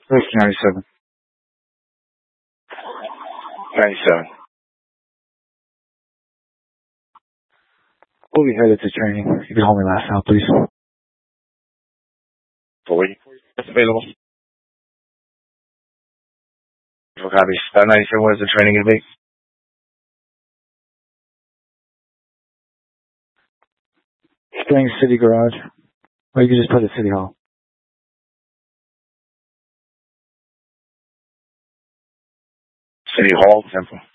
Whiskey 97. 97. We'll be headed to training. You can hold me last out, please. 40. It's available. For copy. 97, where's the training going to be? Springs City Garage. Or you can just put it City Hall. City Hall, Temple.